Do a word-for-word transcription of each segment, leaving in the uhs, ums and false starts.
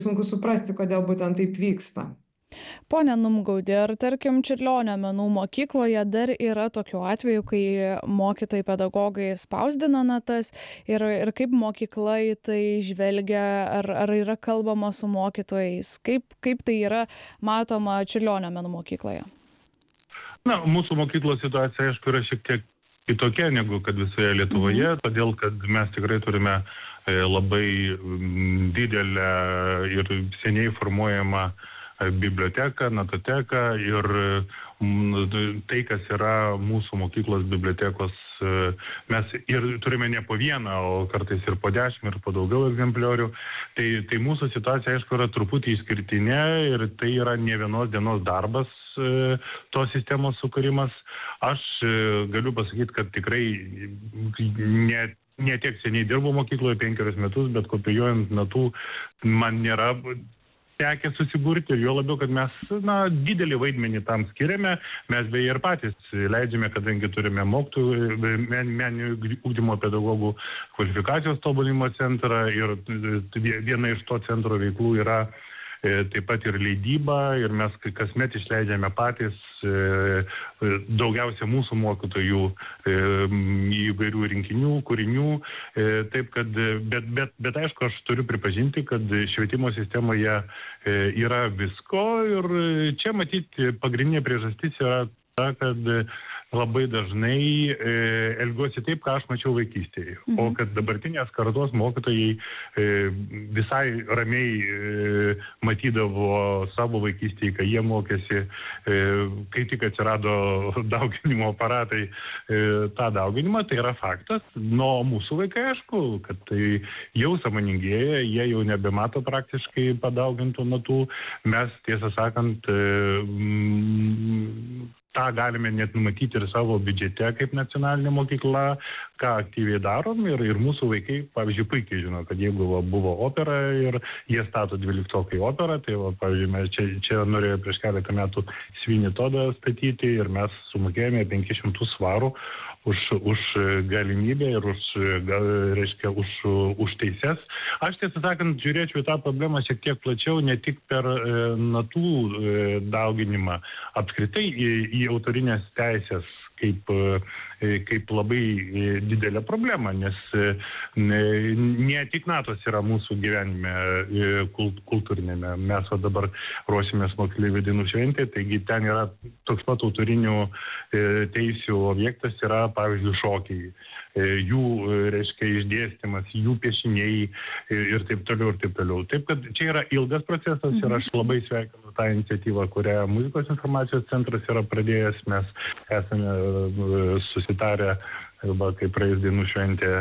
sunku suprasti, kodėl būtent taip vyksta. Pone Numgaudi, ar tarkim Čiurlionio menų mokykloje dar yra tokių atvejų, kai mokytojai pedagogai spausdina natas ir, ir kaip mokykla į tai žvelgia, ar, ar yra kalbama su mokytojais, kaip, kaip tai yra matoma Čiurlionio menų mokykloje? Na, mūsų mokyklos situacija, aišku, yra šiek tiek kitokia negu kad visoje Lietuvoje, mhm. todėl kad mes tikrai turime labai didelę ir seniai formuojamą biblioteka, natoteka ir tai, kas yra mūsų mokyklos bibliotekos, mes ir turime ne po vieną, o kartais ir po dešimt, ir po daugiau egzempliorių. Tai, tai mūsų situacija, aišku, yra truputį išskirtinė ir tai yra ne vienos dienos darbas, tos sistemos sukūrimas. Aš galiu pasakyti, kad tikrai ne, ne tiek seniai dirbu mokykloje, penkerius metus, bet kopijuojant natų man nėra tekę susiburti ir jo labiau, kad mes na, didelį vaidmenį tam skiriame. Mes beje ir patys leidžiame, kadangi turime mokytojų, men, meninio ugdymo pedagogų kvalifikacijos tobulinimo centrą ir viena iš to centro veiklų yra taip pat ir leidyba ir mes kasmet išleidžiame patys daugiausia mūsų mokytojų įvairių rinkinių, kūrinių. Taip kad, bet, bet, bet aišku, aš turiu pripažinti, kad švietimo sistemoje yra visko ir čia matyti pagrindinė priežastis yra ta, kad labai dažnai e, elgiuosi taip, ką aš mačiau vaikystėje. Mhm. O kad dabartinės kartos mokytojai e, visai ramiai e, matydavo savo vaikystėje, kai jie mokėsi, e, kai tik atsirado dauginimo aparatai, e, tą dauginimą, tai yra faktas. Nu, mūsų vaikai, aišku, kad tai jau sąmoningėja, jie jau nebemato praktiškai padaugintų natų. Mes, tiesą sakant, e, m, tą galime net numatyti ir savo biudžete kaip nacionalinė mokykla, ką aktyviai darom ir, ir mūsų vaikai, pavyzdžiui, puikiai žino, kad jeigu va, buvo opera ir jie stato dvyliktokai operą, tai va, pavyzdžiui, mes čia, čia norėjo prieš keletą metų Svinį Todą statyti ir mes sumokėjome penkis šimtus svarų už, už galimybę ir už, reiškia, už, už teises. Aš tiesą sakant, žiūrėčiau į tą problemą šiek tiek plačiau, ne tik per e, natų e, dauginimą, apskritai į, į autorinės teisės kaip, e, kaip labai didelę problemą, nes e, ne tik natos yra mūsų gyvenime e, kult, kultūrinėme. Mes va, dabar ruošimės moksleivių dienų šventė, taigi ten yra toks pat autorinių e, teisių objektas yra, pavyzdžiui, šokiai. Jų, reiškia, išdėstymas, jų piešiniai ir taip toliau ir taip toliau. Taip, kad čia yra ilgas procesas mhm. ir aš labai sveikinu tą iniciatyvą, kurią Muzikos informacijos centras yra pradėjęs. Mes esame susitarę, kai praeis dienų šventė,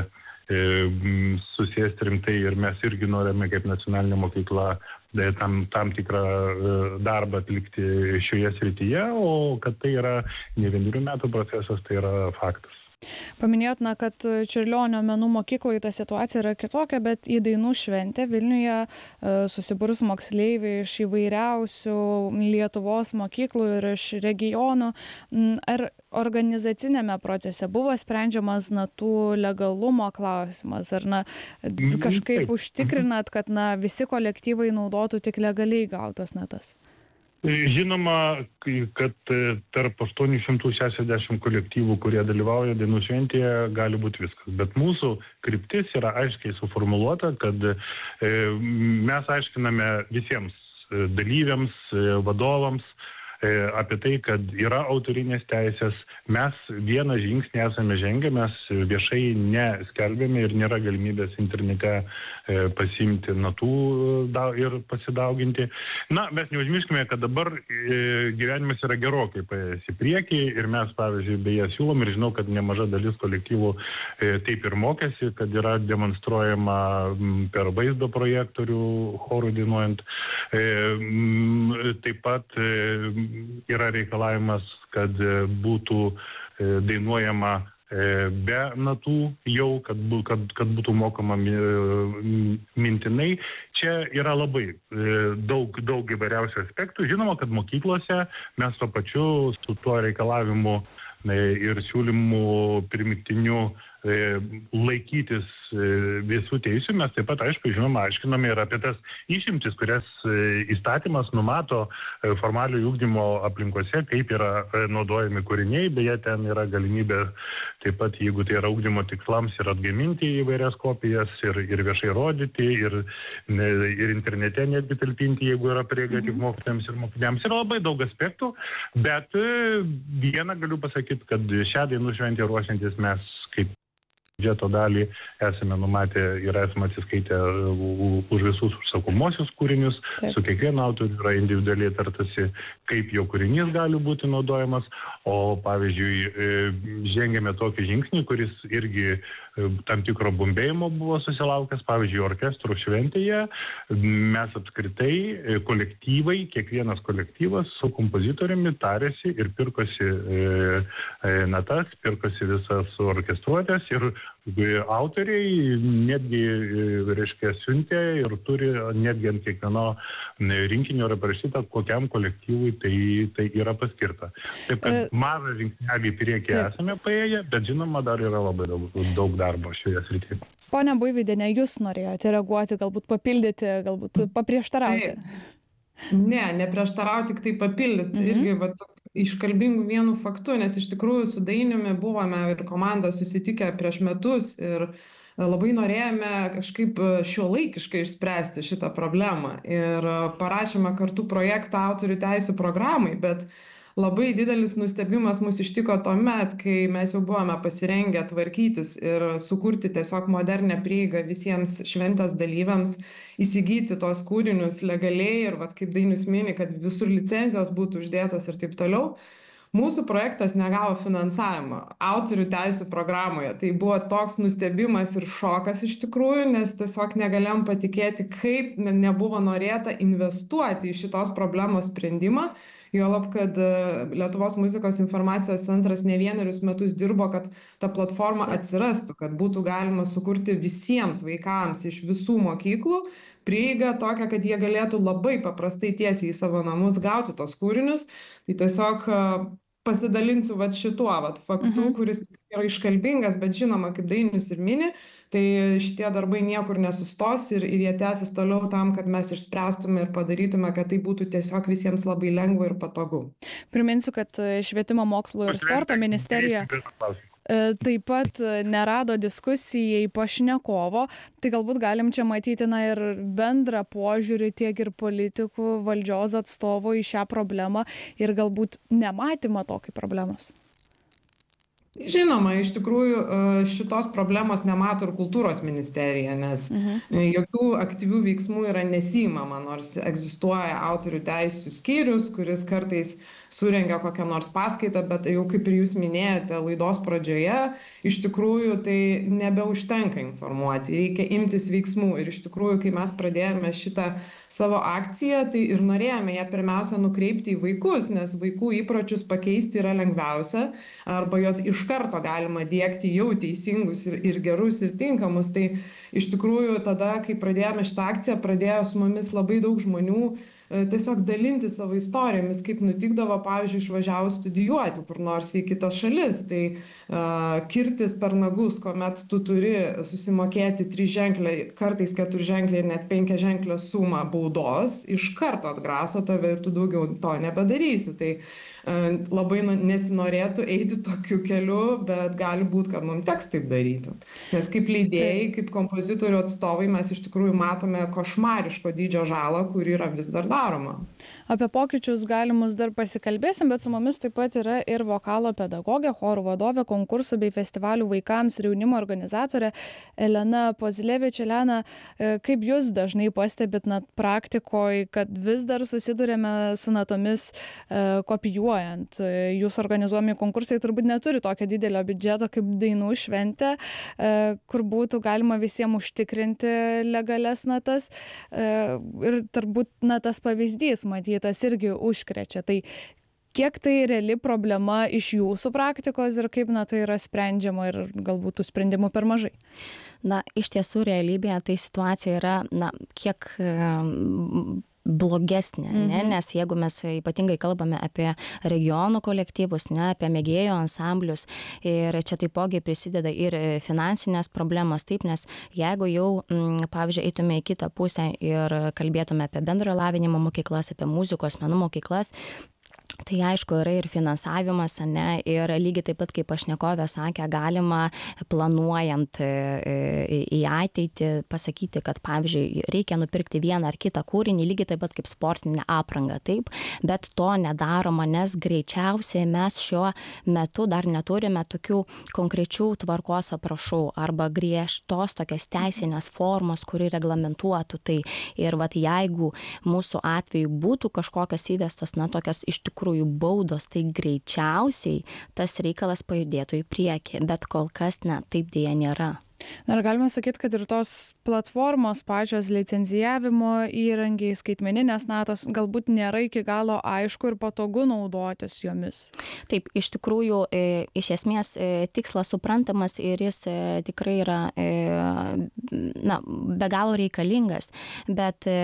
susėsti rimtai ir mes irgi norime kaip nacionalinė mokykla tam, tam tikrą darbą atlikti šioje srityje, o kad tai yra ne vienerių metų procesas, tai yra faktas. Paminėjot, na, kad Čiurlionio menų mokykloje ta situacija yra kitokia, bet į dainų šventę Vilniuje susiburs moksleiviai iš įvairiausių Lietuvos mokyklų ir iš regionų. Ar organizacinėme procese buvo sprendžiamas natų legalumo klausimas? Ar na, kažkaip užtikrinat, kad na, visi kolektyvai naudotų tik legaliai gautas natas? Žinoma, kad tarp aštuonių šimtų šešiasdešimt kolektyvų, kurie dalyvauja dainų šventėje, gali būti viskas. Bet mūsų kryptis yra aiškiai suformuluota, kad mes aiškiname visiems dalyviams, vadovams apie tai, kad yra autorinės teisės. Mes vieną žingsnį esame žengę, mes viešai neskelbėme ir nėra galimybės internete pasiimti natų ir pasidauginti. Na, mes neužmirškime, kad dabar gyvenimas yra gerokai paėjęs į priekį ir mes, pavyzdžiui, beje siūlom ir žinau, kad nemaža dalis kolektyvų taip ir mokėsi, kad yra demonstruojama per vaizdo projektorių chorų dainuojant. Taip pat yra reikalavimas, kad būtų dainuojama be natų jau, kad, kad, kad būtų mokama mintinai. Čia yra labai daug, daug įvairiausių aspektų. Žinoma, kad mokyklose mes to pačiu su tuo reikalavimu ir siūlymų primygtiniu laikytis visų teisių. Mes taip pat, aišku, žinoma, aiškiname ir apie tas išimtis, kurias įstatymas numato formaliojo ugdymo aplinkose, kaip yra naudojami kūriniai. Beje, ten yra galimybė taip pat, jeigu tai yra ugdymo tikslams, ir atgaminti įvairias kopijas, ir, ir viešai rodyti, ir, ir internete netgi talpinti, jeigu yra prieiga tik mokytojams ir mokiniams. Yra labai daug aspektų, bet vieną galiu pasakyti, kad šią dainų šventę ruošiantis mes kaip biudžeto dalį esame numatę ir esame atsiskaitę už visus užsakomosius kūrinius. Taip. Su kiekvienu autoriu yra individualiai tartasi, kaip jo kūrinys gali būti naudojamas. O pavyzdžiui, žengėme tokį žingsnį, kuris irgi tam tikro bumbėjimo buvo susilaukęs. Pavyzdžiui, orkestrų šventėje mes apskritai kolektyvai, kiekvienas kolektyvas su kompozitoriumi tarėsi ir pirkosi natas, pirkosi visas orkestruotės ir autoriai netgi, reiškia, siuntė ir turi netgi ant kiekvieno rinkinio yra parašyta, kokiam kolektyvui tai, tai yra paskirta. Taip, kad mažą žingsnelį į priekį esame paėję, bet žinoma, dar yra labai daug, daug darbo šioje srityje. Pone Buivydiene, jūs norėjote reaguoti, galbūt papildyti, galbūt paprieštarauti? Ne, neprieštarauti, tik tai papildyti. Mhm. Irgi va, iškalbingų vienu faktu, nes iš tikrųjų su Dainiumi buvome ir komanda susitikę prieš metus ir labai norėjome kažkaip šiuolaikiškai išspręsti šitą problemą. Ir parašėme kartu projektą autorių teisių programai, bet labai didelis nustebimas mus ištiko tuomet, kai mes jau buvome pasirengę tvarkytis ir sukurti tiesiog modernę prieigą visiems šventės dalyviams, įsigyti tos kūrinius legaliai ir, vat, kaip Dainius mini, kad visur licenzijos būtų uždėtos ir taip toliau. Mūsų projektas negavo finansavimo autorių teisių programoje. Tai buvo toks nustebimas ir šokas iš tikrųjų, nes tiesiog negalėjom patikėti, kaip nebuvo norėta investuoti į šitos problemos sprendimą. Juolab, kad Lietuvos muzikos informacijos centras ne vienerius metus dirbo, kad ta platforma atsirastų, kad būtų galima sukurti visiems vaikams iš visų mokyklų prieigą tokią, kad jie galėtų labai paprastai tiesiai į savo namus gauti tos kūrinius. Tai tiesiog pasidalinsiu vat šituo vat faktu, mhm. kuris yra iškalbingas, bet žinoma, kaip Dainius ir mini, tai šitie darbai niekur nesustos ir, ir jie tęsis toliau tam, kad mes išspręstume ir padarytume, kad tai būtų tiesiog visiems labai lengva ir patogu. Priminsiu, kad Švietimo mokslo ir sporto ministerija taip pat nerado diskusijai pašnekovo, tai galbūt galim čia matyti na, ir bendrą požiūrį tiek ir politikų, valdžios atstovų į šią problemą ir galbūt nematymą to kaip problemos. Žinoma, iš tikrųjų šitos problemos nemato ir kultūros ministerija, nes mhm. jokių aktyvių veiksmų yra nesiimama, nors egzistuoja autorių teisių skyrius, kuris kartais surengia kokią nors paskaitą, bet jau kaip ir jūs minėjote laidos pradžioje, iš tikrųjų tai nebeužtenka informuoti, reikia imtis veiksmų. Ir iš tikrųjų, kai mes pradėjome šitą savo akciją, tai ir norėjome ją pirmiausia nukreipti į vaikus, nes vaikų įpročius pakeisti yra lengviausia, arba jos iš karto galima diegti jau teisingus ir, ir gerus ir tinkamus. Tai iš tikrųjų tada, kai pradėjome šitą akciją, pradėjo su mumis labai daug žmonių tiesiog dalinti savo istorijomis, kaip nutikdavo, pavyzdžiui, išvažiavus studijuoti kur nors į kitas šalis. Tai uh, kirtis per nagus, kuomet tu turi susimokėti triženklę, kartais keturženklę ir net penkiaženklę sumą baudos, iš karto atgraso tave ir tu daugiau to nebedarysi. Tai uh, labai nesinorėtų eiti tokiu keliu, bet gali būti, kad mums teks taip daryti. Nes kaip leidėjai, kaip kompozitorių atstovai mes iš tikrųjų matome košmariško dydžio žalą, kuri yra vis dar daroma. Apie pokyčius galimus dar pasikalbėsim, bet su mumis taip pat yra ir vokalo pedagogė, chorų vadovė, konkursų bei festivalių vaikams ir jaunimo organizatorė Elena Pozlevič. Elena, kaip jūs dažnai pastebit na, praktikoje, kad vis dar susidurėme su natomis e, kopijuojant? Jūsų organizuojami konkursai turbūt neturi tokio didelio biudžeto kaip dainų šventė, e, kur būtų galima visiems užtikrinti legalias natas e, ir turbūt na, tas pavyzdys matytas irgi užkrečia. Tai kiek tai reali problema iš jūsų praktikos ir kaip na, tai yra sprendžiama ir galbūt tų sprendimų per mažai? Na, iš tiesų realybėje tai situacija yra, na, kiek blogėja blogesnė, ne? Mhm. Nes jeigu mes ypatingai kalbame apie regionų kolektyvus, ne, apie mėgėjų ansamblius, ir čia taipogi prisideda ir finansinės problemos, taip, nes jeigu jau, m, pavyzdžiui, eitume į kitą pusę ir kalbėtume apie bendrojo lavinimo mokyklas, apie muzikos, menų mokyklas, tai aišku, yra ir finansavimas, ne, ir lygiai taip pat, kaip pašnekovė sakė, galima planuojant į ateitį pasakyti, kad, pavyzdžiui, reikia nupirkti vieną ar kitą kūrinį, lygiai taip pat kaip sportinę aprangą, taip, bet to nedaroma, nes greičiausiai mes šiuo metu dar neturime tokių konkrečių tvarkos aprašų arba griežtos tokias teisinės formos, kuri reglamentuotų tai. Ir vat jeigu mūsų atveju būtų kažkokios įvestos, na, tokias iš tikrųjų baudos, tai greičiausiai tas reikalas pajudėtų į priekį, bet kol kas ne, taip dėja nėra. Ar galima sakyti, kad ir tos platformos pačios licenzijavimo įrankiai, skaitmeninės natos galbūt nėra iki galo aišku ir patogu naudotis jomis? Taip, iš tikrųjų, e, iš esmės e, tikslas suprantamas ir jis e, tikrai yra e, na, be galo reikalingas, bet e,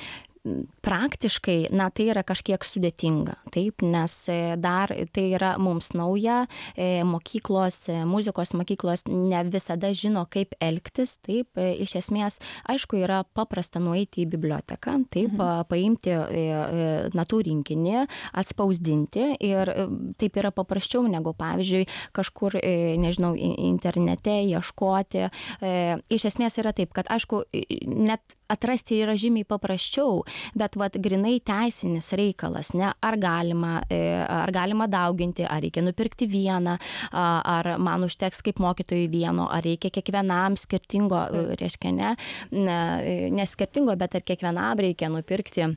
praktiškai, na, tai yra kažkiek sudėtinga, taip, nes dar tai yra mums nauja, mokyklos, muzikos mokyklos ne visada žino, kaip elgtis, taip, iš esmės, aišku, yra paprasta nueiti į biblioteką, taip, mhm. paimti natų rinkinį, atspausdinti ir taip yra paprasčiau negu, pavyzdžiui, kažkur, nežinau, internete ieškoti. Iš esmės yra taip, kad, aišku, net atrasti yra žymiai paprasčiau, bet vat grinai teisinis reikalas, ne, ar galima, ar galima dauginti, ar reikia nupirkti vieną, ar man užteks kaip mokytojui vieno, ar reikia kiekvienam skirtingo, reiškia, ne, ne skirtingo, bet ar kiekvienam reikia nupirkti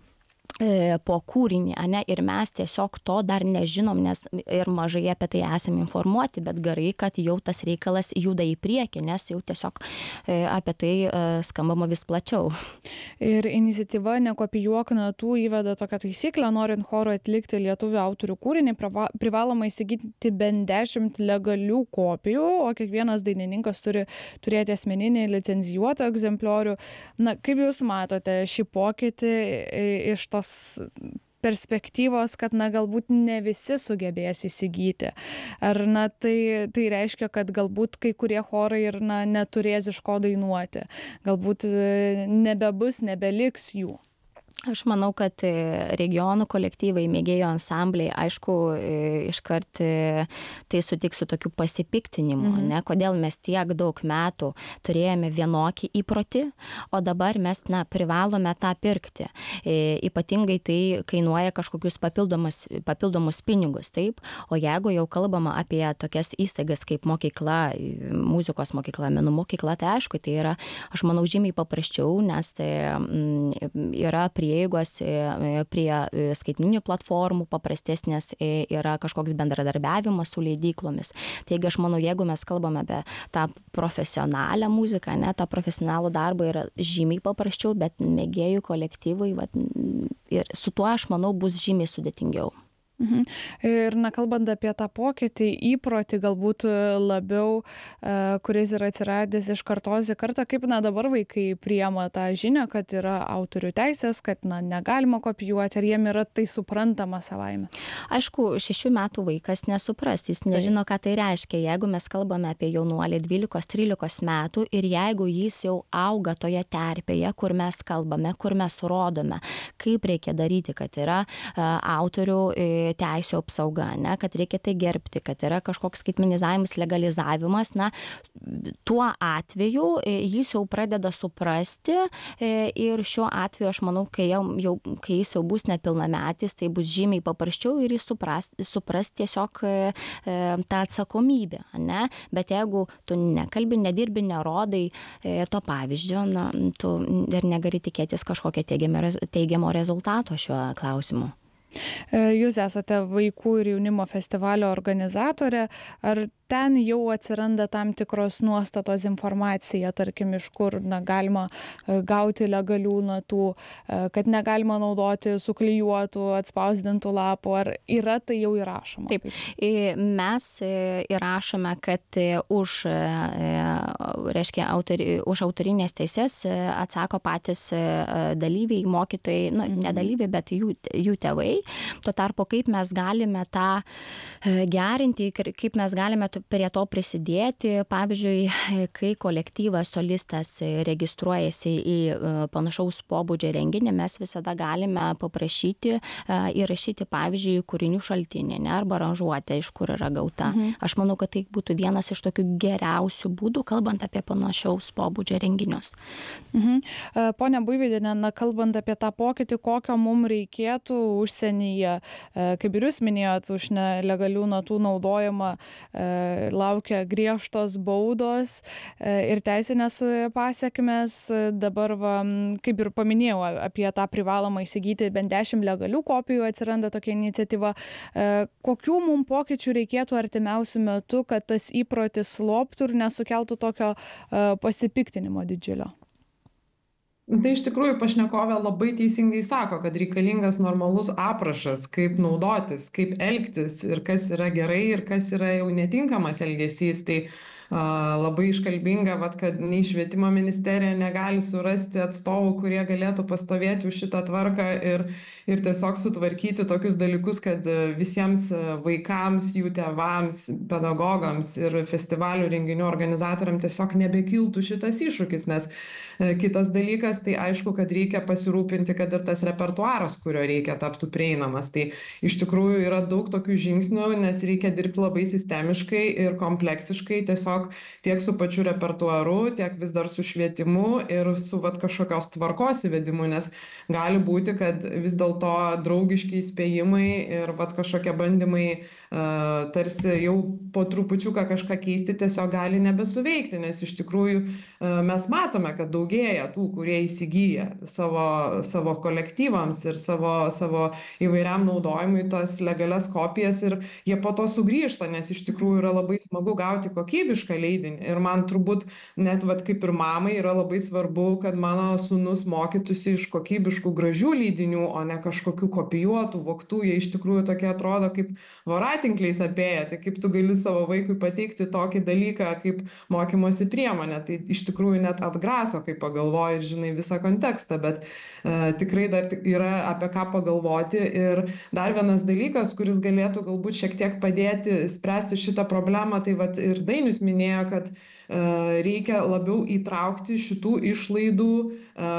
po kūrinį, ne, ir mes tiesiog to dar nežinom, nes ir mažai apie tai esame informuoti, bet gerai, kad jau tas reikalas juda į priekį, nes jau tiesiog apie tai skambama vis plačiau. Ir iniciatyva Nekopijuok natų įveda tokią taisyklę, norint chorui atlikti lietuvių autorių kūrinį, privaloma įsigyti bent dešimt legalių kopijų, o kiekvienas dainininkas turi turėti asmeninį licencijuotą egzempliorių. Na, kaip Jūs matote šį pokytį iš tos perspektyvos, kad, na, galbūt ne visi sugebės įsigyti? Ar, na, tai, tai reiškia, kad galbūt kai kurie chorai ir, na, neturės iš ko dainuoti? Galbūt nebebus, nebeliks jų? Aš manau, kad regionų kolektyvai, mėgėjų ansambliai, aišku, iškart tai sutiks su tokiu pasipiktinimu, mhm. ne, kodėl mes tiek daug metų turėjome vienokį įprotį, o dabar mes, na, privalome tą pirkti. Ypatingai tai kainuoja kažkokius papildomus, papildomus pinigus, taip, o jeigu jau kalbama apie tokias įstaigas kaip mokykla, muzikos mokykla, menų mokykla, tai aišku, tai yra, aš manau, žymiai paprasčiau, nes tai yra prie prieigos prie skaitmeninių platformų, paprastesnės yra kažkoks bendradarbiavimas su leidyklomis. Taigi aš manau, jeigu mes kalbame apie tą profesionalią muziką, ne, tą profesionalų darbą yra žymiai paprasčiau, bet mėgėjų kolektyvai, vat, ir su tuo aš manau bus žymiai sudėtingiau. Mhm. Ir, na, kalbant apie tą pokytį, įprotį galbūt labiau, kuris yra atsiradęs iš kartos į kartą, kaip, na, dabar vaikai priima tą žinią, kad yra autorių teisės, kad, na, negalima kopijuoti, ar jiem yra tai suprantama savaime? Aišku, šešių metų vaikas nesupras, jis nežino, ką tai reiškia. Jeigu mes kalbame apie jaunuolį dvylikos trylikos metų ir jeigu jis jau auga toje terpėje, kur mes kalbame, kur mes rodome, kaip reikia daryti, kad yra autorių teisių apsauga, ne, kad reikia tai gerbti, kad yra kažkoks skaitmenizavimas, legalizavimas, na, tuo atveju jis jau pradeda suprasti ir šiuo atveju aš manau, kai, jau, jau, kai jis jau bus nepilnametis, tai bus žymiai paprasčiau ir jis supras, supras tiesiog tą atsakomybę, ne, bet jeigu tu nekalbi, nedirbi, nerodai to pavyzdžio, na, tu ir negali tikėtis kažkokio teigiamo rezultato šiuo klausimu. Jūs esate vaikų ir jaunimo festivalio organizatorė. Ar ten jau atsiranda tam tikros nuostatos informacija, tarkim, iš kur na, galima gauti legalių natų, kad negalima naudoti suklijuotų, atspausdintų lapų, ar yra tai jau įrašoma? Taip, mes įrašome, kad už, reiškia, autori, už autorinės teisės atsako patys dalyviai, mokytojai, nu, ne dalyviai, bet jų, jų tėvai. Tuo tarpu, kaip mes galime tą gerinti, kaip mes galime prie to prisidėti. Pavyzdžiui, kai kolektyvas solistas registruojasi į panašaus pobūdžio renginį, mes visada galime paprašyti įrašyti, pavyzdžiui, kūrinių šaltinį, ne, arba aranžuotę, iš kur yra gauta. Mhm. Aš manau, kad tai būtų vienas iš tokių geriausių būdų, kalbant apie panašaus pobūdžio renginius. Mhm. Pone Buivydiene, na, kalbant apie tą pokytį, kokio mums reikėtų užsienyje, kaip ir jūs minėjot, už nelegalių natų naudojimą laukia griežtos baudos ir teisinės pasiekmes. Dabar, va, kaip ir paminėjau, apie tą privalomą įsigyti bent dešimt legalių kopijų atsiranda tokia iniciatyva. Kokių mums pokyčių reikėtų artimiausių metų, kad tas įprotis sloptų ir nesukeltų tokio pasipiktinimo didžiulio? Tai iš tikrųjų pašnekovė labai teisingai sako, kad reikalingas normalus aprašas, kaip naudotis, kaip elgtis ir kas yra gerai ir kas yra jau netinkamas elgesys. Tai a, labai iškalbinga, vat, kad nei švietimo ministerija negali surasti atstovų, kurie galėtų pastovėti už šitą tvarką ir, ir tiesiog sutvarkyti tokius dalykus, kad visiems vaikams, jų tėvams, pedagogams ir festivalių renginių organizatoriams tiesiog nebekiltų šitas iššūkis, nes kitas dalykas, tai aišku, kad reikia pasirūpinti, kad ir tas repertuaras, kurio reikia, taptų prieinamas. Tai iš tikrųjų yra daug tokių žingsnių, nes reikia dirbti labai sistemiškai ir kompleksiškai, tiesiog tiek su pačiu repertuaru, tiek vis dar su švietimu ir su vat, kažkokios tvarkos įvedimu, nes gali būti, kad vis dėlto draugiški įspėjimai ir vat, kažkokie bandymai uh, tarsi jau po trupučiuką kažką keisti tiesiog gali nebesuveikti, nes iš tikrųjų uh, mes matome, kad daug daugėja tų, kurie įsigyja savo, savo kolektyvams ir savo, savo įvairiam naudojimui tas legalias kopijas ir jie po to sugrįžta, nes iš tikrųjų yra labai smagu gauti kokybišką leidinį. Ir man turbūt net vat, kaip ir mamai yra labai svarbu, kad mano sūnus mokytųsi iš kokybiškų gražių leidinių, o ne kažkokių kopijuotų, vogtų. Jie iš tikrųjų tokie atrodo kaip voratinkliais apėję. Tai kaip tu gali savo vaikui pateikti tokį dalyką kaip mokymosi priemonę. Tai iš tikrųjų net atgraso, kaip pagalvoji ir žinai visą kontekstą, bet e, tikrai dar yra apie ką pagalvoti. Ir dar vienas dalykas, kuris galėtų galbūt šiek tiek padėti spręsti šitą problemą, tai vat ir Dainius minėjo, kad e, reikia labiau įtraukti šitų išlaidų e,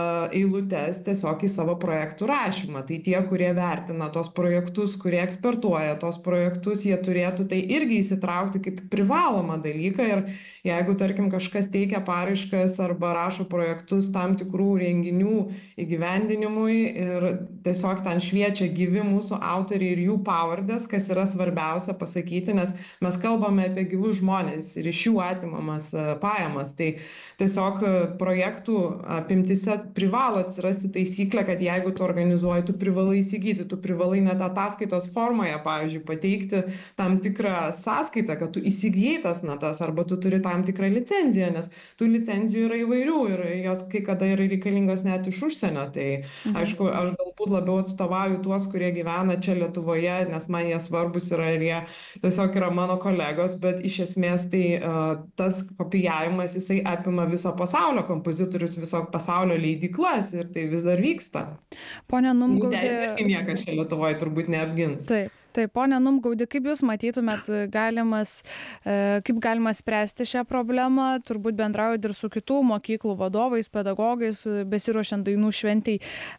eilutes tiesiog į savo projektų rašymą. Tai tie, kurie vertina tos projektus, kurie ekspertuoja tos projektus, jie turėtų tai irgi įsitraukti kaip privalomą dalyką. Ir jeigu, tarkim, kažkas teikia paraiškas arba rašo projektus, projektus tam tikrų renginių įgyvendinimui ir tiesiog ten šviečia gyvi mūsų autoriai ir jų pavardės, kas yra svarbiausia pasakyti, nes mes kalbame apie gyvus žmonės ir iš jų atimamas pajamas. Tai tiesiog projektų apimtise privalo atsirasti taisyklė, kad jeigu tu organizuoji, tu privalai įsigyti, tu privalai net ataskaitos formoje, pavyzdžiui, pateikti tam tikrą sąskaitą, kad tu įsigijai tas natas arba tu turi tam tikrą licenciją, nes tų licencijų yra įvairių ir jos kai kada yra reikalingos net iš užsienio. Tai mhm. aišku, aš galbūt labiau atstovauju tuos, kurie gyvena čia Lietuvoje, nes man jie svarbus yra ir jie tiesiog yra mano kolegos, bet iš esmės tai uh, tas kopijavimas, jisai apima viso pasaulio kompozitorius, viso pasaulio leidyklas ir tai vis dar vyksta. Pone Numgaudė, irgi niekas čia Lietuvoje turbūt neapgins. Taip. Taip, ponė Numgaudė, kaip jūs matytumėt, galimas, kaip galima spręsti šią problemą, turbūt bendraujat ir su kitų mokyklų vadovais, pedagogais, besiruošiant dainų šventei.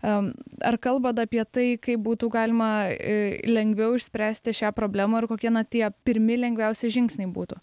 Ar kalbat apie tai, kaip būtų galima lengviau išspręsti šią problemą ir kokie na, tie pirmi lengviausi žingsniai būtų?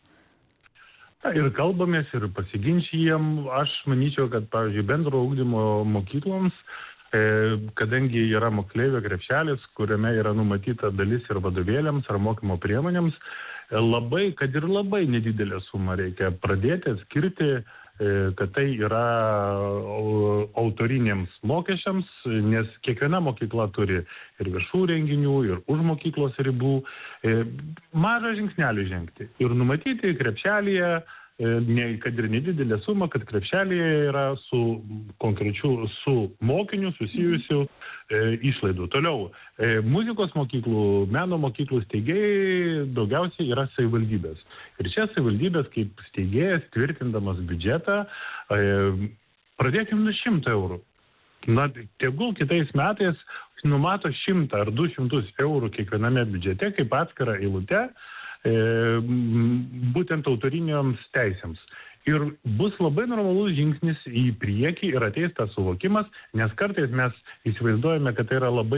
Ir kalbamės, ir pasiginčijam. Aš manyčiau, kad, pavyzdžiui, bendro ugdymo mokykloms, kadangi yra moksleivio krepšelis, kuriame yra numatyta dalis ir vadovėliams ar mokymo priemonėms, labai, kad ir labai nedidelę sumą reikia pradėti skirti kad tai yra autoriniams mokesčiams, nes kiekviena mokykla turi ir viešų renginių, ir už mokyklos ribų. Mažą žingsnelį žengti ir numatyti krepšelyje, ne, kad ir nedidelė suma, kad krepšelyje yra su konkrečiu, su mokiniu susijusiu e, išlaidų. Toliau, e, muzikos mokyklų, meno mokyklų steigėjai daugiausiai yra savivaldybės. Ir čia savivaldybės kaip steigėjas, tvirtindamas biudžetą, e, pradėkim nuo šimto eurų. Na, tegul kitais metais numato šimtą ar du šimtus eurų kiekviename biudžete kaip atskirą eilutę, e, būtent autoriniams teisėms. Ir bus labai normalus žingsnis į priekį ir ateis tas suvokimas, nes kartais mes įsivaizduojame, kad tai yra labai